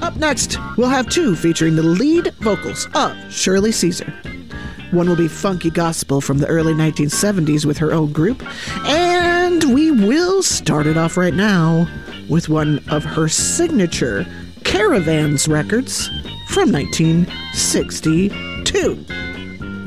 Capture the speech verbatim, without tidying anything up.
Up next, we'll have two featuring the lead vocals of Shirley Caesar. One will be funky gospel from the early nineteen seventies with her own group, and we will start it off right now with one of her signature Caravans records from nineteen sixty-two.